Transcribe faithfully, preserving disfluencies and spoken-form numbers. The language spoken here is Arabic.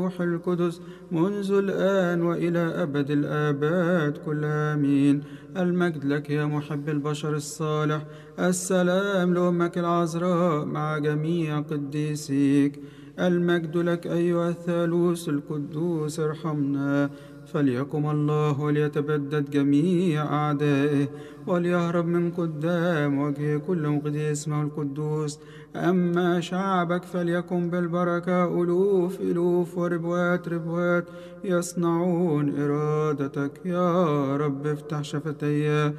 روح القدس منذ الآن وإلى أبد الآباد كلها آمين. المجد لك يا محب البشر الصالح. السلام لأمك العذراء مع جميع قديسيك. المجد لك أيها الثالوث القدوس ارحمنا. فليقم الله وليتبدد جميع أعدائه وليهرب من قدام وجه كل مقدس اسمه القدوس. أما شعبك فليكن بالبركة ألوف ألوف وربوات ربوات يصنعون إرادتك. يا رب افتح شفتي